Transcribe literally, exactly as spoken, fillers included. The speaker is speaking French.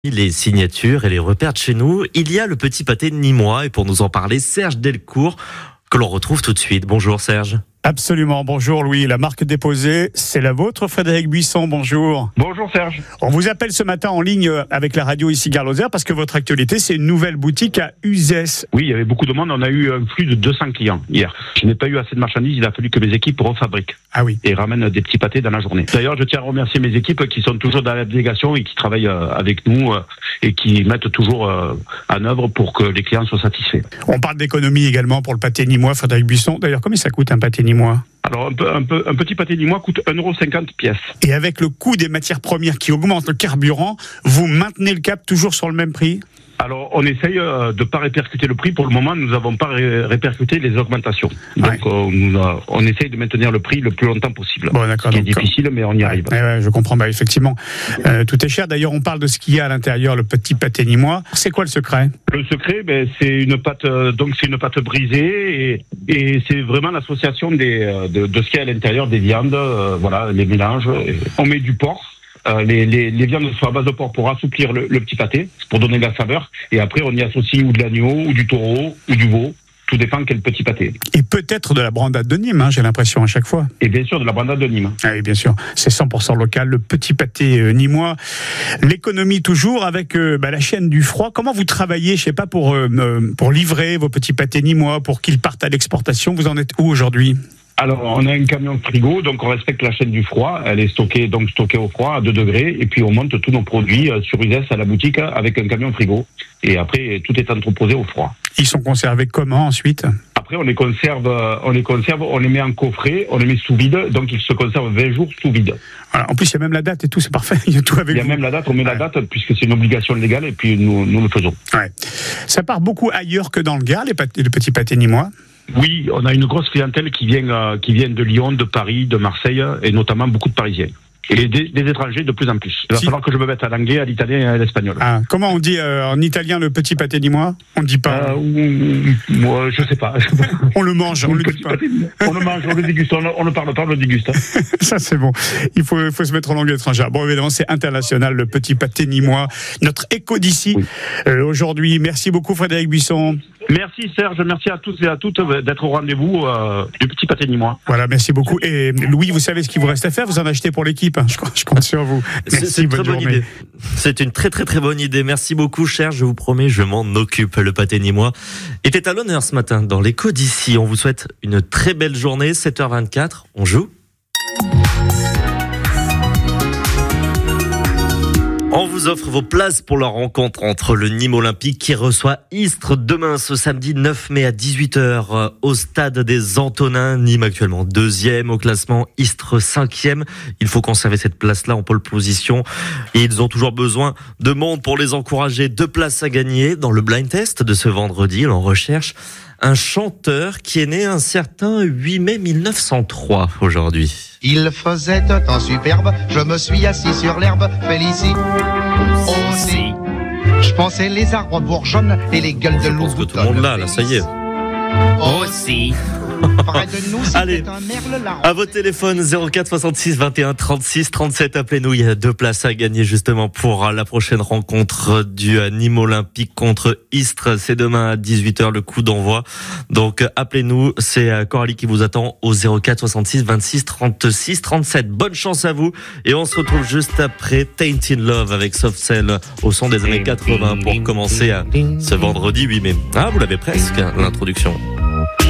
Les signatures et les repères de chez nous, il y a le petit pâté nîmois et pour nous en parler, Serge Delcourt, que l'on retrouve tout de suite. Bonjour Serge. Absolument, bonjour Louis. La marque déposée, c'est la vôtre, Frédéric Buisson, bonjour. Bonjour Serge. On vous appelle ce matin en ligne avec la radio ici Gare Lozère parce que votre actualité, c'est une nouvelle boutique à Uzès. Oui, il y avait beaucoup de monde, on a eu un flux de deux cents clients hier. Je n'ai pas eu assez de marchandises, il a fallu que mes équipes refabriquent. Ah oui. Et ramènent des petits pâtés dans la journée. D'ailleurs, je tiens à remercier mes équipes qui sont toujours dans la délégation et qui travaillent avec nous et qui mettent toujours en œuvre pour que les clients soient satisfaits. On parle d'économie également pour le pâté nîmois, Frédéric Buisson. D'ailleurs, combien ça coûte un pâté nîmois ? Alors, un, peu, un, peu, un petit pâté nîmois coûte un euro cinquante pièces. Et avec le coût des matières premières qui augmente, le carburant, vous maintenez le cap toujours sur le même prix ? Alors, on essaye de ne pas répercuter le prix. Pour le moment, nous n'avons pas ré- répercuté les augmentations. Donc, ouais. on, nous a, on essaye de maintenir le prix le plus longtemps possible. Bon, d'accord. Ce qui est donc, difficile, mais on y ouais, arrive. Ouais, ouais, je comprends. Bah, effectivement, euh, tout est cher. D'ailleurs, on parle de ce qu'il y a à l'intérieur, le petit pâté nîmois. C'est quoi le secret ? Le secret, ben, c'est une pâte, euh, donc c'est une pâte brisée et, et c'est vraiment l'association des, euh, de, de ce qu'il y a à l'intérieur des viandes, euh, voilà, les mélanges. On met du porc. Euh, les, les, les viandes sont à base de porc pour assouplir le, le petit pâté, pour donner de la saveur. Et après, on y associe ou de l'agneau, ou du taureau, ou du veau. Tout dépend quel petit pâté. Et peut-être de la brandade de Nîmes, hein, j'ai l'impression à chaque fois. Et bien sûr, de la brandade de Nîmes. Ah oui, bien sûr. C'est cent pour cent local, le petit pâté euh, nîmois. L'économie toujours avec euh, bah, la chaîne du froid. Comment vous travaillez, je sais pas, pour, euh, pour livrer vos petits pâtés nîmois, pour qu'ils partent à l'exportation ? Vous en êtes où aujourd'hui ? Alors, on a un camion frigo, donc on respecte la chaîne du froid. Elle est stockée, donc stockée au froid à deux degrés. Et puis, on monte tous nos produits sur Uzès à la boutique avec un camion frigo. Et après, tout est entreposé au froid. Ils sont conservés comment ensuite ? Après, on les conserve, on les conserve, on les met en coffret, on les met sous vide. Donc, ils se conservent vingt jours sous vide. Voilà. En plus, il y a même la date et tout, c'est parfait. Il y a tout avec Il y a vous. même la date, on met ouais. la date puisque c'est une obligation légale et puis nous, nous le faisons. Ouais. Ça part beaucoup ailleurs que dans le Gard, les, pâtés, les petits pâtés nîmois ? Oui, on a une grosse clientèle qui vient, euh, qui vient de Lyon, de Paris, de Marseille et notamment beaucoup de Parisiens. Et des, des étrangers de plus en plus. Il va si. falloir que je me mette à l'anglais, à l'italien et à l'espagnol. Ah, comment on dit euh, en italien le petit pâté nîmois ? On ne dit pas. Euh, ou, moi, je sais pas. On le mange, on le dit pas. Pâté, on le mange, on le déguste, on, on ne parle pas, on le déguste. Ça c'est bon. Il faut, il faut se mettre en langue étrangère. Bon, évidemment, c'est international, le petit pâté nîmois. Notre écho d'ici oui. euh, aujourd'hui. Merci beaucoup, Frédéric Buisson. Merci Serge, merci à tous et à toutes d'être au rendez-vous euh, du petit pâté nîmois. Voilà, merci beaucoup. Et Louis, vous savez ce qu'il vous reste à faire ? Vous en achetez pour l'équipe. Je, je compte sur vous. Merci, c'est une bonne très bonne journée. idée. C'est une très très très bonne idée. Merci beaucoup, cher. Je vous promets, je m'en occupe. Le pâté nîmois était à l'honneur ce matin dans l'écho d'ici. On vous souhaite une très belle journée. sept heures vingt-quatre, on joue. On vous offre vos places pour la rencontre entre le Nîmes Olympique qui reçoit Istres demain ce samedi neuf mai à dix-huit heures au stade des Antonins. Nîmes actuellement deuxième au classement, Istres cinquième. Il faut conserver cette place-là en pole position et ils ont toujours besoin de monde pour les encourager. Deux places à gagner dans le blind test de ce vendredi. On recherche un chanteur qui est né un certain huit mai mille neuf cent trois aujourd'hui. Il faisait un temps superbe, je me suis assis sur l'herbe, félicite aussi. Je pensais les arbres bourgeonnent et les gueules de loup. Je pense que tout le monde là, là, ça y est. Aussi. Près de nous, allez, un merle à vos téléphones zéro quatre soixante-six vingt et un trente-six trente-sept. Appelez-nous, il y a deux places à gagner justement pour la prochaine rencontre du Nîmes Olympique contre Istres. C'est demain à dix-huit heures le coup d'envoi. Donc appelez-nous, c'est Coralie qui vous attend au zéro quatre soixante-six vingt-six trente-six trente-sept. Bonne chance à vous et on se retrouve juste après Tainted Love avec Soft Cell au son des années quatre-vingts pour commencer ce vendredi huit mai. Ah, vous l'avez presque, l'introduction.